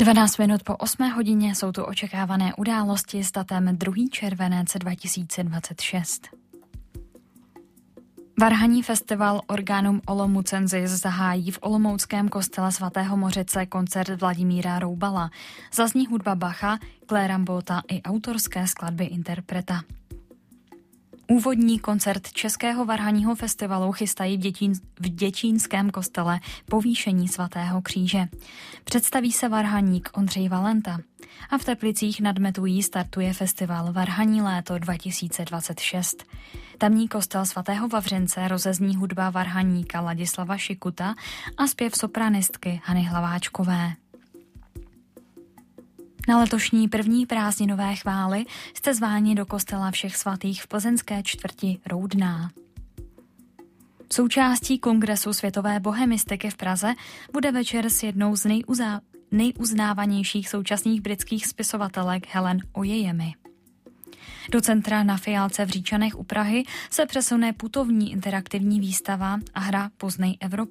12 minut po 8 hodině jsou tu očekávané události s datem 2. červenec 2026. Varhanní festival Organum Olomoucensis zahájí v olomouckém kostele svatého Mořice koncert Vladimíra Roubala. Zazní hudba Bacha, Klérambota i autorské skladby interpreta. Úvodní koncert Českého varhanního festivalu chystají v děčínském kostele Povýšení svatého kříže. Představí se varhaník Ondřej Valenta. A v Teplicích nad Metují startuje festival Varhaní léto 2026. Tamní kostel svatého Vavřince rozezní hudba varhaníka Ladislava Šikuta a zpěv sopranistky Hany Hlaváčkové. Na letošní první prázdninové chvály jste zváni do kostela Všech svatých v plzeňské čtvrti Roudná. Součástí kongresu světové bohemistiky v Praze bude večer s jednou z nejuznávanějších současných britských spisovatelek Helen Ojejemi. Do centra na Fialce v Říčanech u Prahy se přesune putovní interaktivní výstava a hra Poznej Evropu.